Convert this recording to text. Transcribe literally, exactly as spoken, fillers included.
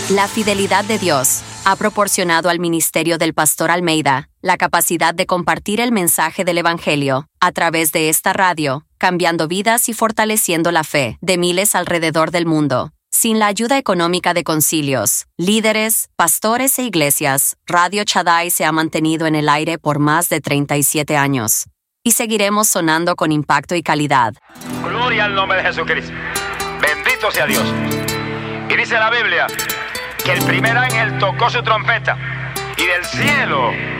La fidelidad de Dios ha proporcionado al ministerio del Pastor Almeida la capacidad de compartir el mensaje del Evangelio a través de esta radio, cambiando vidas y fortaleciendo la fe de miles alrededor del mundo. Sin la ayuda económica de concilios, líderes, pastores e iglesias, Radio Shaddai se ha mantenido en el aire por más de treinta y siete años. Y seguiremos sonando con impacto y calidad. Gloria al nombre de Jesucristo. Bendito sea Dios. Y dice la Biblia que el primer ángel tocó su trompeta y del cielo